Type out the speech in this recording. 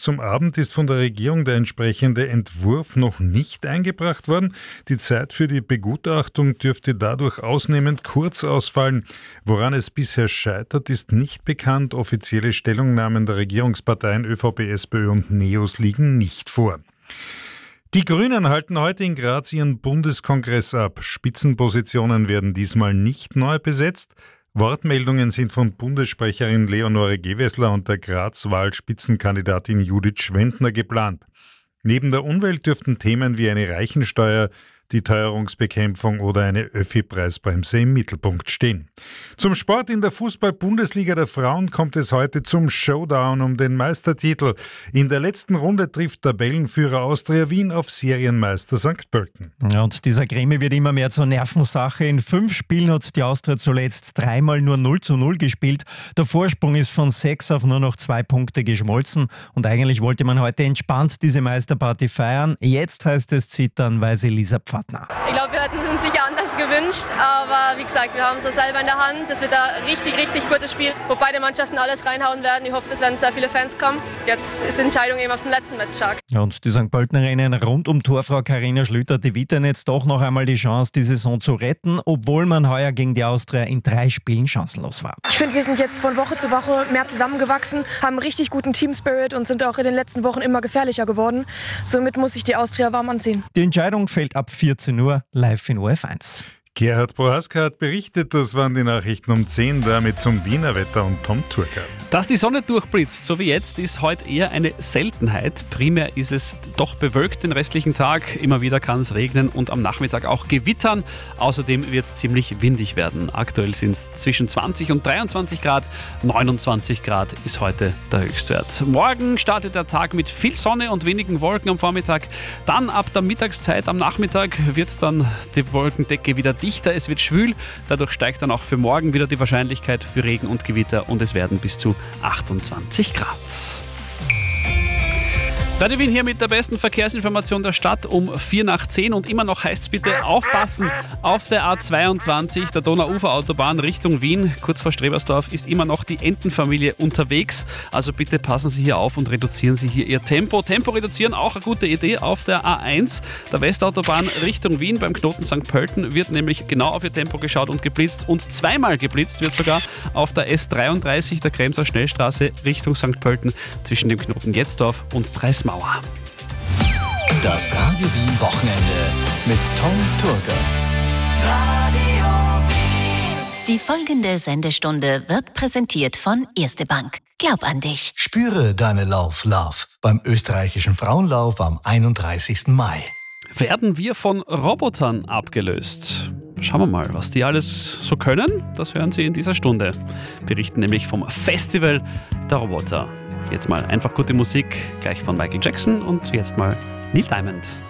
zum Abend ist von der Regierung der entsprechende Entwurf noch nicht eingebracht worden. Die Zeit für die Begutachtung dürfte dadurch ausnehmend kurz ausfallen. Woran es bisher scheitert, ist nicht bekannt. Offizielle Stellungnahmen der Regierungsparteien ÖVP, SPÖ und NEOS liegen nicht vor. Die Grünen halten heute in Graz ihren Bundeskongress ab. Spitzenpositionen werden diesmal nicht neu besetzt. Wortmeldungen sind von Bundessprecherin Leonore Gewessler und der Graz-Wahlspitzenkandidatin Judith Schwendner geplant. Neben der Umwelt dürften Themen wie eine Reichensteuer, die Teuerungsbekämpfung oder eine Öffi-Preisbremse im Mittelpunkt stehen. Zum Sport in der Fußball-Bundesliga der Frauen kommt es heute zum Showdown um den Meistertitel. In der letzten Runde trifft Tabellenführer Austria Wien auf Serienmeister St. Pölten. Ja, und dieser Krimi wird immer mehr zur Nervensache. In 5 Spielen hat die Austria zuletzt 3-mal nur 0:0 gespielt. Der Vorsprung ist von 6 auf nur noch 2 Punkte geschmolzen. Und eigentlich wollte man heute entspannt diese Meisterparty feiern. Jetzt heißt es zittern, weiß Elisa Pfattner. Ich glaube, wir hätten es uns sicher anders gewünscht, aber wie gesagt, wir haben es so selber in der Hand. Das wird ein richtig, richtig gutes Spiel, wo beide Mannschaften alles reinhauen werden. Ich hoffe, es werden sehr viele Fans kommen. Jetzt ist die Entscheidung eben auf dem letzten Match stark. Ja, und die St. Pöltenerinnen rund um Torfrau Carina Schlüter, die wittern jetzt doch noch einmal die Chance, die Saison zu retten, obwohl man heuer gegen die Austria in 3 Spielen chancenlos war. Ich finde, wir sind jetzt von Woche zu Woche mehr zusammengewachsen, haben einen richtig guten Team-Spirit und sind auch in den letzten Wochen immer gefährlicher geworden. Somit muss sich die Austria warm anziehen. Die Entscheidung fällt ab 14 Uhr live in ORF1. Gerhard Prohaska hat berichtet, das waren die Nachrichten um 10, damit zum Wiener Wetter und Tom Turka. Dass die Sonne durchblitzt, so wie jetzt, ist heute eher eine Seltenheit. Primär ist es doch bewölkt den restlichen Tag. Immer wieder kann es regnen und am Nachmittag auch gewittern. Außerdem wird es ziemlich windig werden. Aktuell sind es zwischen 20 und 23 Grad. 29 Grad ist heute der Höchstwert. Morgen startet der Tag mit viel Sonne und wenigen Wolken am Vormittag. Dann ab der Mittagszeit am Nachmittag wird dann die Wolkendecke wieder dichter. Es wird schwül. Dadurch steigt dann auch für morgen wieder die Wahrscheinlichkeit für Regen und Gewitter und es werden bis zu 28 Grad. Radio Wien hier mit der besten Verkehrsinformation der Stadt um 9:45 und immer noch heißt es bitte aufpassen auf der A22, der Donauuferautobahn Richtung Wien, kurz vor Strebersdorf, ist immer noch die Entenfamilie unterwegs. Also bitte passen Sie hier auf und reduzieren Sie hier Ihr Tempo. Tempo reduzieren, auch eine gute Idee auf der A1, der Westautobahn Richtung Wien beim Knoten St. Pölten wird nämlich genau auf Ihr Tempo geschaut und geblitzt und zweimal geblitzt wird sogar auf der S33, der Kremser Schnellstraße Richtung St. Pölten zwischen dem Knoten Jetzdorf und Dreismauer. Das Radio Wien Wochenende mit Tom Turger. Radio Wien. Die folgende Sendestunde wird präsentiert von Erste Bank. Glaub an dich. Spüre deine Love beim österreichischen Frauenlauf am 31. Mai. Werden wir von Robotern abgelöst? Schauen wir mal, was die alles so können. Das hören Sie in dieser Stunde. Wir berichten nämlich vom Festival der Roboter. Jetzt mal einfach gute Musik, gleich von Michael Jackson und jetzt mal Neil Diamond.